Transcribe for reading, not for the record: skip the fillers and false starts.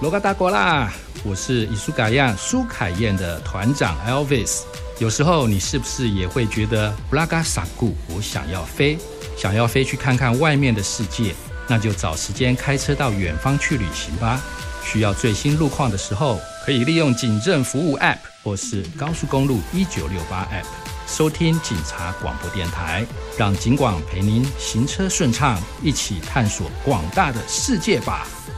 罗嘎达国啦，我是伊苏嘎样苏凯燕的团长 Elvis。有时候你是不是也会觉得布拉嘎萨固，我想要飞去看看外面的世界，那就找时间开车到远方去旅行吧。需要最新路况的时候，可以利用警政服务 App 或是高速公路1968 App 收听警察广播电台，让警广陪您行车顺畅，一起探索广大的世界吧。